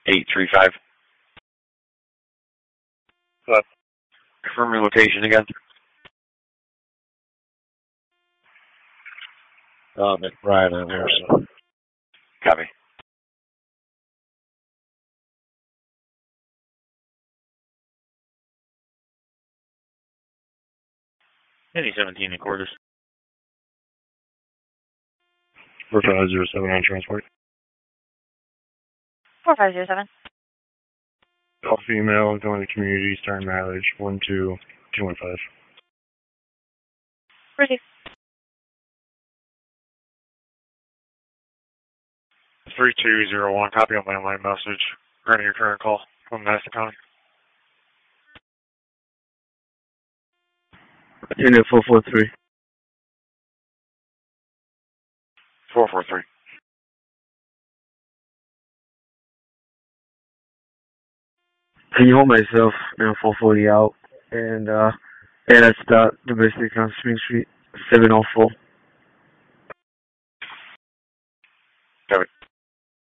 835. What? Confirm your location again. McBride on here, so. Copy. Any 17 in quarters. 4507 on transport. 4507. All female, going to community, starting mileage 12215. Receive. 3201, copy on my line message. Running your current call from Madison County. Unit 443. 443. Can you hold myself and 440 out? And that's the domestic on Spring Street, 704. Copy.